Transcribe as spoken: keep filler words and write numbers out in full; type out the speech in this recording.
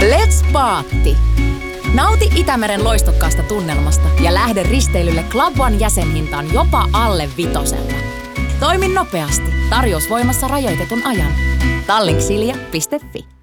Let's Paatti! Nauti Itämeren loistokkaasta tunnelmasta ja lähde risteilylle Club One jäsenhintaan jopa alle vitosella. Toimi nopeasti. Tarjous voimassa rajoitetun ajan. tallink silja piste fi